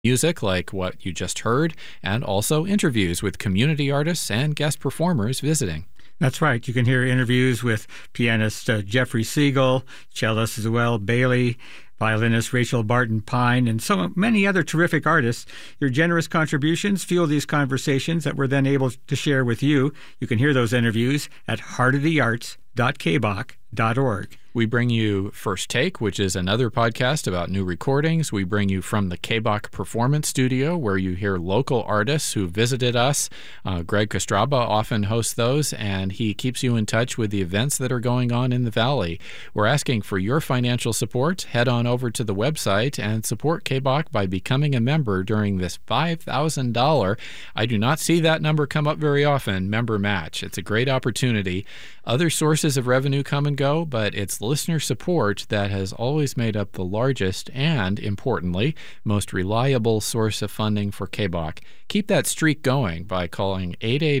Music like what you just heard, and also interviews with community artists and guest performers visiting. That's right. You can hear interviews with pianist Jeffrey Siegel, cellist Zoel Bailey, violinist Rachel Barton Pine, and so many other terrific artists. Your generous contributions fuel these conversations that we're then able to share with you. You can hear those interviews at heartofthearts.kbach.org. We bring you First Take, which is another podcast about new recordings. We bring you From the KBach Performance Studio, where you hear local artists who visited us. Greg Kostraba often hosts those, and he keeps you in touch with the events that are going on in the Valley. We're asking for your financial support. Head on over to the website and support KBach by becoming a member during this $5,000. I do not see that number come up very often, member match. It's a great opportunity. Other sources of revenue come and go, but it's listener support that has always made up the largest and, importantly, most reliable source of funding for KBach. Keep that streak going by calling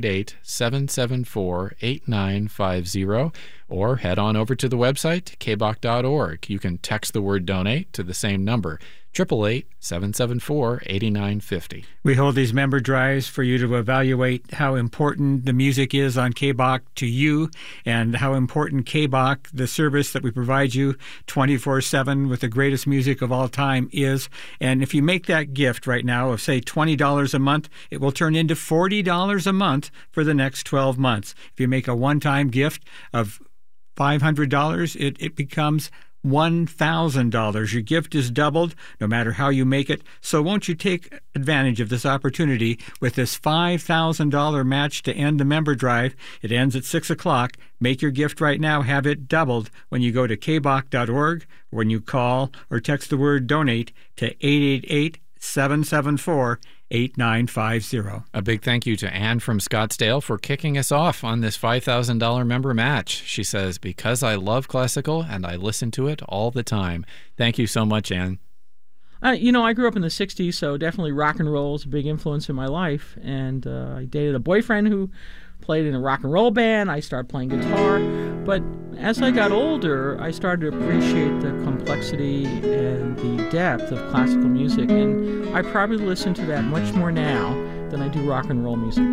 888-774-8950 or head on over to the website, kbach.org. You can text the word donate to the same number, 888-774-8950. We hold these member drives for you to evaluate how important the music is on KBach to you and how important KBach, the service that we provide you 24/7 with the greatest music of all time, is. And if you make that gift right now of, say, $20 a month, it will turn into $40 a month for the next 12 months. If you make a one-time gift of $500, it becomes $1,000. Your gift is doubled no matter how you make it. So won't you take advantage of this opportunity with this $5,000 match to end the member drive? It ends at 6 o'clock. Make your gift right now. Have it doubled when you go to kbach.org, or when you call or text the word donate to 888-774-8950. A big thank you to Ann from Scottsdale for kicking us off on this $5,000 member match. She says, because I love classical and I listen to it all the time. Thank you so much, Ann. I grew up in the 60s, so definitely rock and roll is a big influence in my life. And I dated a boyfriend who played in a rock and roll band. I started playing guitar. But as I got older, I started to appreciate the complexity and the depth of classical music. And I probably listen to that much more now than I do rock and roll music.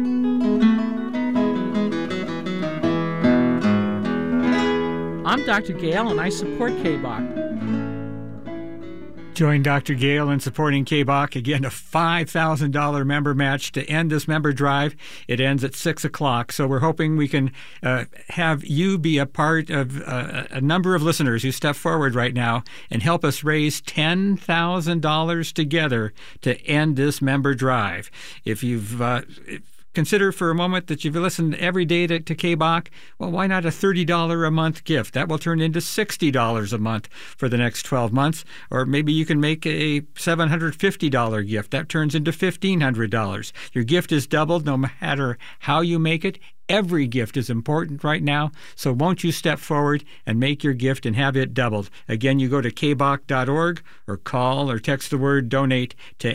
I'm Dr. Gale, and I support KBach. Join Dr. Gale in supporting KBach. Again, a $5,000 member match to end this member drive. It ends at 6 o'clock. So we're hoping we can have you be a part of a number of listeners who step forward right now and help us raise $10,000 together to end this member drive. If you've consider for a moment that you've listened every day to KBach, well, why not a $30 a month gift? That will turn into $60 a month for the next 12 months. Or maybe you can make a $750 gift. That turns into $1,500. Your gift is doubled no matter how you make it. Every gift is important right now, so won't you step forward and make your gift and have it doubled? Again, you go to kbach.org or call or text the word donate to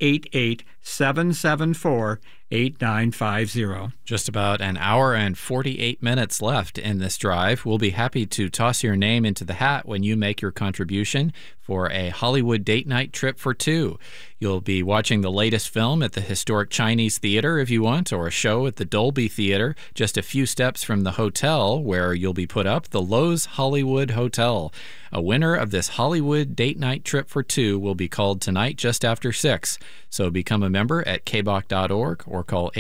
888-774-8950. Just about an hour and 48 minutes left in this drive. We'll be happy to toss your name into the hat when you make your contribution for a Hollywood date night trip for two. You'll be watching the latest film at the historic Chinese Theater if you want, or a show at the Dolby Theater, just a few steps from the hotel where you'll be put up, the Loews Hollywood Hotel. A winner of this Hollywood date night trip for two will be called tonight just after 6. So become a member at kbach.org or call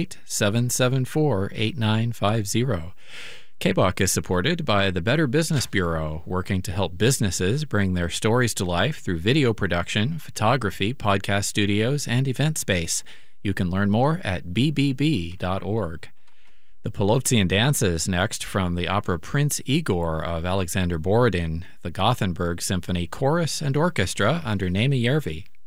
888-774-8950. KBach is supported by the Better Business Bureau, working to help businesses bring their stories to life through video production, photography, podcast studios, and event space. You can learn more at bbb.org. The Pelovtsian Dances next from the opera Prince Igor of Alexander Borodin, the Gothenburg Symphony Chorus and Orchestra under Naimi Järvi.